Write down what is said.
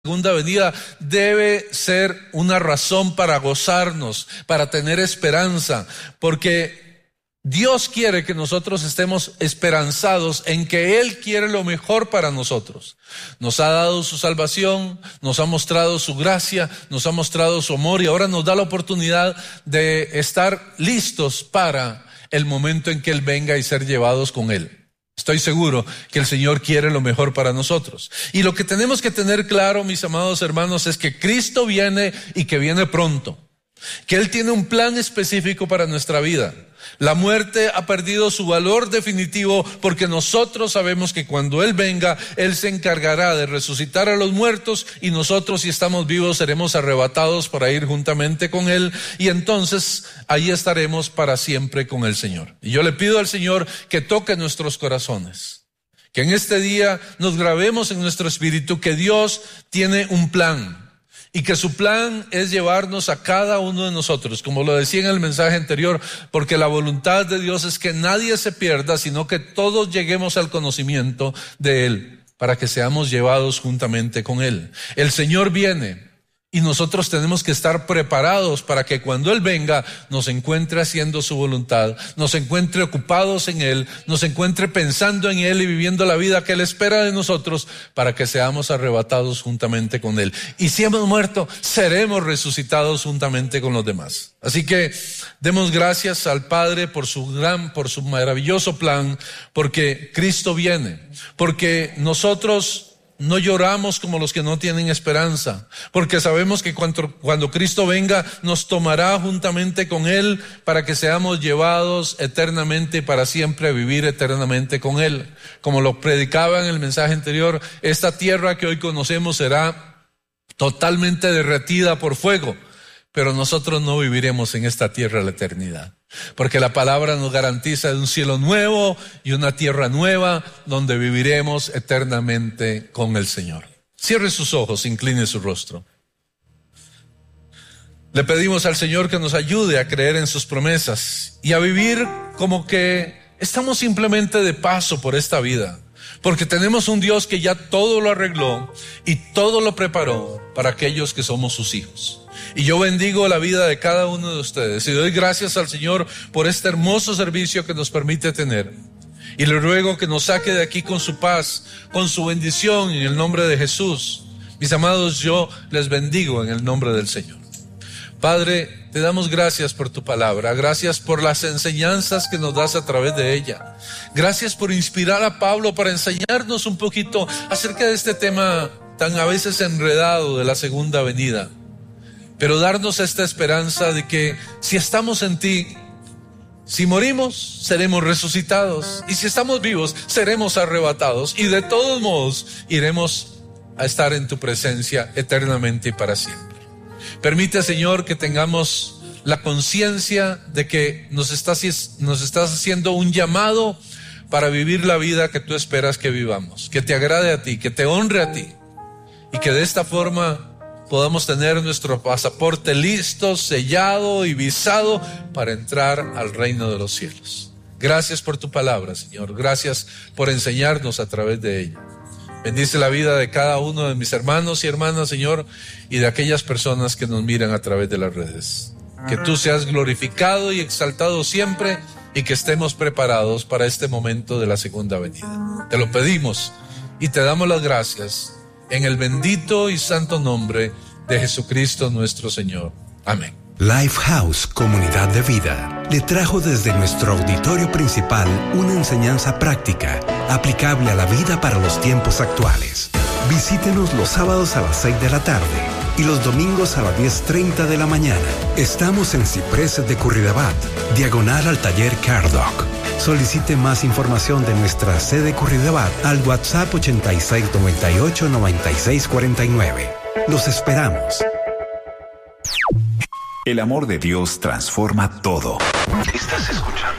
segunda venida debe ser una razón para gozarnos, para tener esperanza, porque Dios quiere que nosotros estemos esperanzados en que Él quiere lo mejor para nosotros. Nos ha dado su salvación, nos ha mostrado su gracia, nos ha mostrado su amor y ahora nos da la oportunidad de estar listos para el momento en que Él venga y ser llevados con Él. Estoy seguro que el Señor quiere lo mejor para nosotros. Y lo que tenemos que tener claro, mis amados hermanos, es que Cristo viene y que viene pronto. Que Él tiene un plan específico para nuestra vida. La muerte ha perdido su valor definitivo porque nosotros sabemos que cuando Él venga, Él se encargará de resucitar a los muertos y nosotros, si estamos vivos, seremos arrebatados para ir juntamente con Él y entonces ahí estaremos para siempre con el Señor. Y yo le pido al Señor que toque nuestros corazones, que en este día nos grabemos en nuestro espíritu que Dios tiene un plan. Y que su plan es llevarnos a cada uno de nosotros, como lo decía en el mensaje anterior, porque la voluntad de Dios es que nadie se pierda, sino que todos lleguemos al conocimiento de Él, para que seamos llevados juntamente con Él. El Señor viene y nosotros tenemos que estar preparados para que cuando Él venga nos encuentre haciendo su voluntad, nos encuentre ocupados en Él, nos encuentre pensando en Él y viviendo la vida que Él espera de nosotros para que seamos arrebatados juntamente con Él. Y si hemos muerto, seremos resucitados juntamente con los demás. Así que demos gracias al Padre por su maravilloso plan, porque Cristo viene, porque nosotros no lloramos como los que no tienen esperanza, porque sabemos que cuando Cristo venga nos tomará juntamente con Él para que seamos llevados eternamente y para siempre a vivir eternamente con Él. Como lo predicaba en el mensaje anterior, esta tierra que hoy conocemos será totalmente derretida por fuego, pero nosotros no viviremos en esta tierra la eternidad. Porque la palabra nos garantiza un cielo nuevo y una tierra nueva donde viviremos eternamente con el Señor. Cierre sus ojos, incline su rostro. Le pedimos al Señor que nos ayude a creer en sus promesas y a vivir como que estamos simplemente de paso por esta vida. Porque tenemos un Dios que ya todo lo arregló y todo lo preparó para aquellos que somos sus hijos. Y yo bendigo la vida de cada uno de ustedes y doy gracias al Señor por este hermoso servicio que nos permite tener. Y le ruego que nos saque de aquí con su paz, con su bendición en el nombre de Jesús. Mis amados, yo les bendigo en el nombre del Señor. Padre, te damos gracias por tu palabra, gracias por las enseñanzas que nos das a través de ella. Gracias por inspirar a Pablo para enseñarnos un poquito acerca de este tema tan a veces enredado de la segunda venida. Pero darnos esta esperanza de que si estamos en ti, si morimos, seremos resucitados. Y si estamos vivos, seremos arrebatados. Y de todos modos, iremos a estar en tu presencia eternamente y para siempre. Permite, Señor, que tengamos la conciencia de que nos estás haciendo un llamado para vivir la vida que tú esperas que vivamos. Que te agrade a ti, que te honre a ti. Y que de esta forma podamos tener nuestro pasaporte listo, sellado y visado para entrar al reino de los cielos. Gracias por tu palabra, Señor. Gracias por enseñarnos a través de ella. Bendice la vida de cada uno de mis hermanos y hermanas, Señor, y de aquellas personas que nos miran a través de las redes. Que tú seas glorificado y exaltado siempre y que estemos preparados para este momento de la segunda venida. Te lo pedimos y te damos las gracias en el bendito y santo nombre de Jesucristo nuestro Señor. Amén. Lifehouse Comunidad de Vida le trajo desde nuestro auditorio principal una enseñanza práctica, aplicable a la vida para los tiempos actuales. Visítenos los sábados a las 6 de la tarde y los domingos a las 10:30 de la mañana. Estamos en Cipreses de Curridabat, diagonal al taller CarDoc. Solicite más información de nuestra sede Curridabat al WhatsApp 8698-9649. Los esperamos. El amor de Dios transforma todo. Estás escuchando